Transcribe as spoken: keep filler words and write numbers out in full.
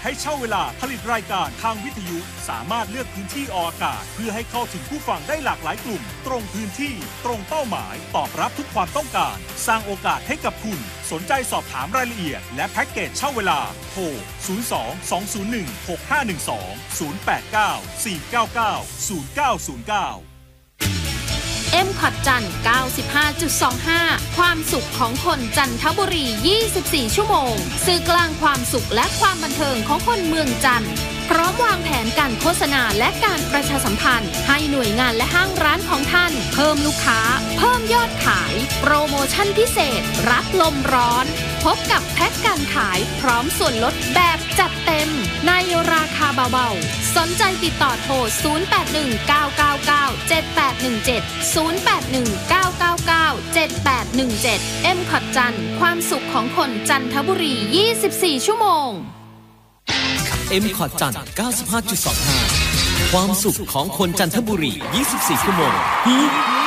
ให้เช่าเวลาผลิตรายการทางวิทยุสามารถเลือกพื้นที่ออกอากาศเพื่อให้เข้าถึงผู้ฟังได้หลากหลายกลุ่มตรงพื้นที่ตรงเป้าหมายตอบรับทุกความต้องการสร้างโอกาสให้กับคุณสนใจสอบถามรายละเอียดและแพ็กเกจเช่าเวลาโทรศูนย์ สอง สอง ศูนย์ หนึ่ง หก ห้า หนึ่ง สอง ศูนย์ แปด เก้า สี่ เก้า เก้า ศูนย์ เก้า ศูนย์ เก้าเอ็ม คอท จันทร์ เก้าสิบห้าจุดสองห้า ความสุขของคนจันทบุรี ยี่สิบสี่ ชั่วโมงสื่อกลางความสุขและความบันเทิงของคนเมืองจันทร์พร้อมวางแผนการโฆษณาและการประชาสัมพันธ์ให้หน่วยงานและห้างร้านของท่านเพิ่มลูกค้าเพิ่มยอดขายโปรโมชั่นพิเศษรับลมร้อนพบกับแพ็คการขายพร้อมส่วนลดแบบจัดเต็มในราคาเบาๆสนใจติดต่อโทรศูนย์ แปด หนึ่ง เก้า เก้า เก้า เจ็ด แปด หนึ่ง เจ็ด ศูนย์ แปด หนึ่ง เก้า เก้า เก้า เจ็ด แปด หนึ่ง เจ็ด เอ็ม คอท จันทร์ความสุขของคนจันทบุรี ยี่สิบสี่ ชั่วโมงเอ็ม คอท จันทร์ เก้าสิบห้าจุดสองห้า ความสุขของคนจันทบุรี ยี่สิบสี่ ชั่วโมง